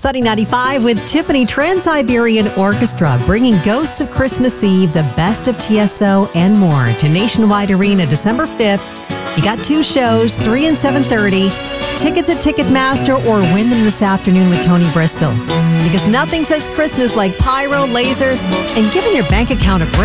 Sunny 95 with Tiffany Trans-Siberian Orchestra, bringing Ghosts of Christmas Eve, the best of TSO, and more to Nationwide Arena December 5th. You got 2 shows, 3 and 7:30. Tickets at Ticketmaster or win them this afternoon with Tony Bristol. Because nothing says Christmas like pyro, lasers, and giving your bank account a break.